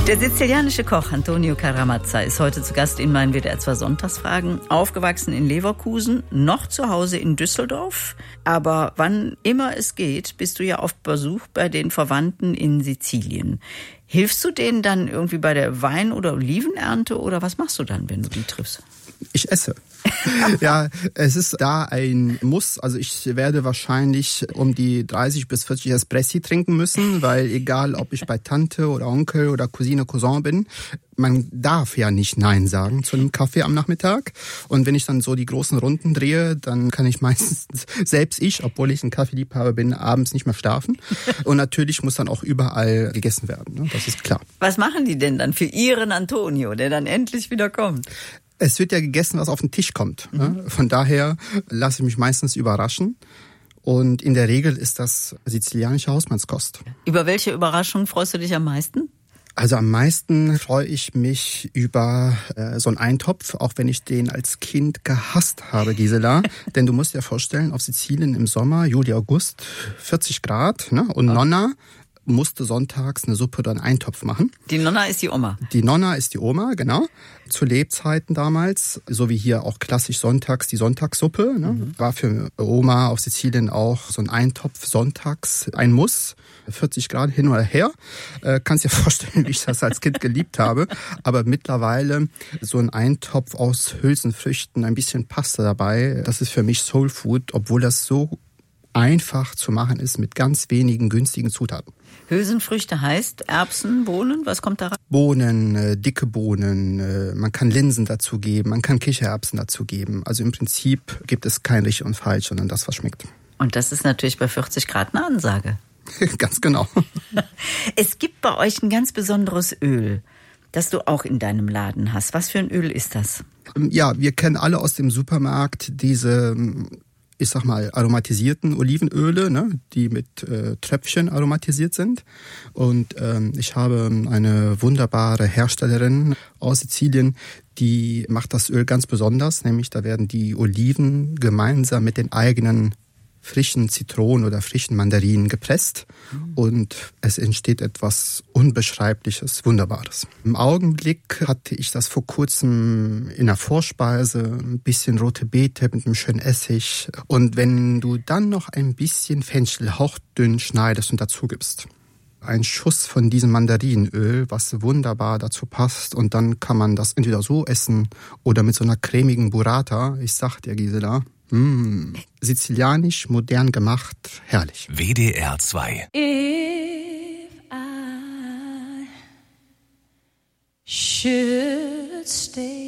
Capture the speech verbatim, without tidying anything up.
Der sizilianische Koch Antonio Caramazza ist heute zu Gast in meinen W D R zwei Sonntagsfragen. Aufgewachsen in Leverkusen, noch zu Hause in Düsseldorf. Aber wann immer es geht, bist du ja auf Besuch bei den Verwandten in Sizilien. Hilfst du denen dann irgendwie bei der Wein- oder Olivenernte oder was machst du dann, wenn du die triffst? Ich esse. Ja, es ist da ein Muss. Also ich werde wahrscheinlich um die dreißig bis vierzig Espressi trinken müssen, weil egal, ob ich bei Tante oder Onkel oder Cousine, Cousin bin, man darf ja nicht Nein sagen zu einem Kaffee am Nachmittag. Und wenn ich dann so die großen Runden drehe, dann kann ich meistens, selbst ich, obwohl ich ein Kaffeeliebhaber bin, abends nicht mehr schlafen. Und natürlich muss dann auch überall gegessen werden, ne? Das ist klar. Was machen die denn dann für ihren Antonio, der dann endlich wieder kommt? Es wird ja gegessen, was auf den Tisch kommt. Mhm. Von daher lasse ich mich meistens überraschen. Und in der Regel ist das sizilianische Hausmannskost. Über welche Überraschung freust du dich am meisten? Also am meisten freue ich mich über äh, so einen Eintopf, auch wenn ich den als Kind gehasst habe, Gisela. Denn du musst dir vorstellen, auf Sizilien im Sommer, Juli, August, vierzig Grad, ne? Und Nonna musste sonntags eine Suppe oder einen Eintopf machen. Die Nonna ist die Oma. Die Nonna ist die Oma, genau. Zu Lebzeiten damals, so wie hier auch klassisch sonntags die Sonntagssuppe, ne? Mhm. War für Oma auf Sizilien auch so ein Eintopf sonntags ein Muss. vierzig Grad hin oder her. Äh, kannst dir vorstellen, wie ich das als Kind geliebt habe. Aber mittlerweile so ein Eintopf aus Hülsenfrüchten, ein bisschen Pasta dabei, das ist für mich Soul Food, obwohl das so einfach zu machen ist mit ganz wenigen günstigen Zutaten. Hülsenfrüchte heißt Erbsen, Bohnen, was kommt da rein? Bohnen, äh, dicke Bohnen, äh, man kann Linsen dazugeben, man kann Kichererbsen dazugeben. Also im Prinzip gibt es kein richtig und falsch, sondern das, was schmeckt. Und das ist natürlich bei vierzig Grad eine Ansage. Ganz genau. Es gibt bei euch ein ganz besonderes Öl, das du auch in deinem Laden hast. Was für ein Öl ist das? Ja, wir kennen alle aus dem Supermarkt diese, ich sag mal, aromatisierten Olivenöle, ne, die mit äh, Tröpfchen aromatisiert sind. Und ähm, ich habe eine wunderbare Herstellerin aus Sizilien, die macht das Öl ganz besonders, nämlich da werden die Oliven gemeinsam mit den eigenen frischen Zitronen oder frischen Mandarinen gepresst und es entsteht etwas Unbeschreibliches, Wunderbares. Im Augenblick hatte ich das vor kurzem in der Vorspeise, ein bisschen rote Beete mit einem schönen Essig und wenn du dann noch ein bisschen Fenchel hauchdünn schneidest und dazu gibst, ein Schuss von diesem Mandarinöl, was wunderbar dazu passt und dann kann man das entweder so essen oder mit so einer cremigen Burrata, ich sag dir Gisela, Mmh, sizilianisch, modern gemacht, herrlich. W D R zwei. If I should stay